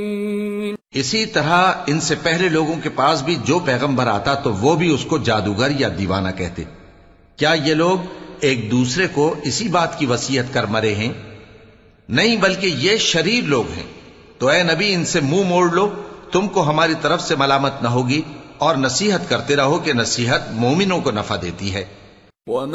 इसी तरह इनसे पहले लोगों के पास भी जो पैगंबर आता तो वो भी उसको जादूगर या दीवाना कहते। क्या ये लोग एक दूसरे को इसी बात की वसीयत कर मरे हैं? नहीं, बल्कि ये शरीर लोग हैं। तो ए नबी, इनसे मुंह मोड़ लो, तुमको हमारी तरफ से मलामत न होगी, और नसीहत करते रहो कि नसीहत मोमिनों को नफा देती है।